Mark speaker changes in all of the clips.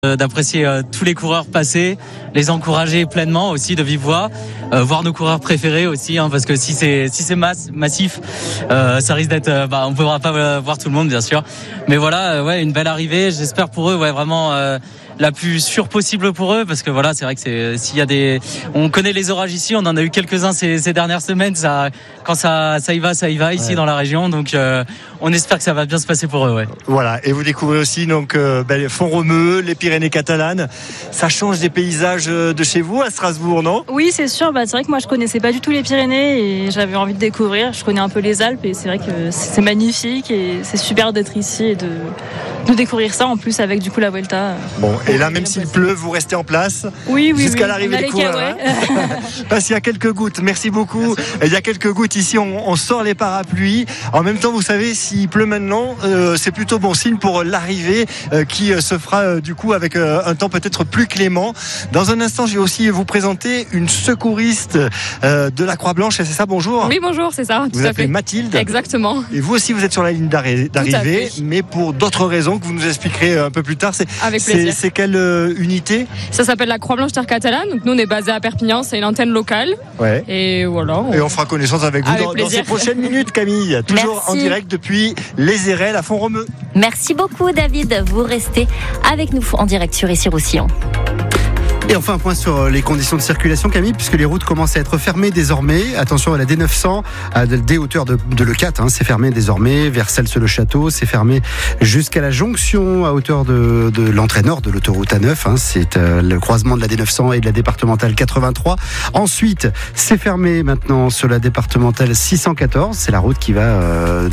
Speaker 1: d'apprécier tous les coureurs passer, les encourager pleinement aussi de vive voix, voir nos coureurs préférés aussi, parce que si c'est massif, ça risque d'être, on ne pourra pas voir tout le monde bien sûr, mais voilà, une belle arrivée, j'espère pour eux, vraiment la plus sûre possible pour eux, parce que voilà, c'est vrai que s'il y a on connaît les orages ici, on en a eu quelques-uns ces dernières semaines, quand ça y va ici dans la région, donc on espère que ça va bien se passer pour eux. Ouais.
Speaker 2: Voilà, et vous découvrez aussi donc Font-Romeu, les Pyrénées catalanes. Ça change des paysages de chez vous à Strasbourg, non ?
Speaker 3: Oui, c'est sûr. C'est vrai que moi je connaissais pas du tout les Pyrénées et j'avais envie de découvrir. Je connais un peu les Alpes et c'est vrai que c'est magnifique et c'est super d'être ici et de découvrir ça en plus avec du coup la Vuelta.
Speaker 2: Bon, et là même s'il pleut, vous restez en place jusqu'à l'arrivée des coureurs. Parce qu'il y a quelques gouttes. Merci beaucoup. Il y a quelques gouttes ici. On sort les parapluies. En même temps, vous savez, s'il pleut maintenant, c'est plutôt bon signe pour l'arrivée qui se fera du coup avec un temps peut-être plus clément. Dans un instant, je vais aussi vous présenter une secouriste de la Croix-Blanche. C'est ça, bonjour ?
Speaker 4: Oui, bonjour, c'est ça.
Speaker 2: Vous appelez Mathilde ?
Speaker 4: Exactement.
Speaker 2: Et vous aussi, vous êtes sur la ligne d'arrivée, mais pour d'autres raisons que vous nous expliquerez un peu plus tard.
Speaker 4: Avec plaisir.
Speaker 2: C'est quelle unité ?
Speaker 4: Ça s'appelle la Croix-Blanche Terre Catalane. Donc nous, on est basé à Perpignan, c'est une antenne locale.
Speaker 2: Ouais.
Speaker 4: Et voilà.
Speaker 2: Et on fera connaissance avec vous dans ces prochaines minutes, Camille. Toujours
Speaker 5: Merci.
Speaker 2: En direct depuis les Érelles à Font-Romeu.
Speaker 5: Merci beaucoup David, vous restez avec nous en direct sur Issy-Roussillon.
Speaker 6: Et enfin un point sur les conditions de circulation, Camille, puisque les routes commencent à être fermées désormais. Attention à la D900 des hauteurs de Leucate, c'est fermé désormais. Vers Celles-le-Château, c'est fermé jusqu'à la jonction à hauteur de l'entrée nord de l'autoroute A9. C'est le croisement de la D900 et de la départementale 83. Ensuite, c'est fermé maintenant sur la départementale 614. C'est la route qui va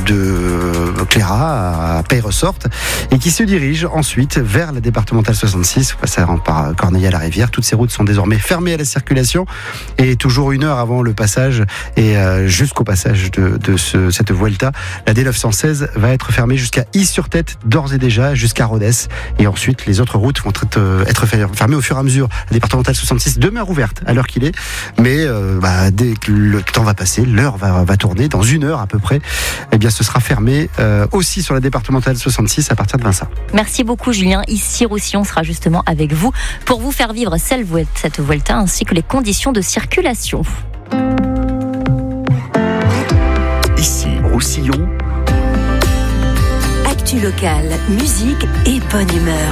Speaker 6: de Cléra à Paye-Ressorte et qui se dirige ensuite vers la départementale 66, passant par Corneille-à-la-Rivière. Toutes ces routes sont désormais fermées à la circulation et toujours 1 heure avant le passage et jusqu'au passage de cette Vuelta, la D916 va être fermée jusqu'à Is-sur-Tête d'ores et déjà, jusqu'à Rodez, et ensuite les autres routes vont être fermées au fur et à mesure. La départementale 66 demeure ouverte à l'heure qu'il est, mais dès que le temps va passer, l'heure va tourner, dans 1 heure à peu près, eh bien ce sera fermé aussi sur la départementale 66 à partir de Vinça.
Speaker 5: Merci beaucoup Julien. Issy-Roussillon sera justement avec vous pour vous faire vivre cette Vuelta ainsi que les conditions de circulation.
Speaker 7: Ici, Roussillon.
Speaker 8: Actu locale, musique et bonne humeur.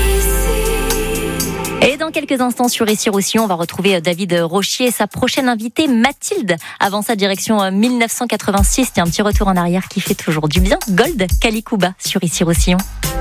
Speaker 5: Et dans quelques instants sur Issy-Roussillon, on va retrouver David Rochier et sa prochaine invitée Mathilde. Avant sa direction 1986, il y a un petit retour en arrière qui fait toujours du bien. Gold Kalikouba sur Issy-Roussillon.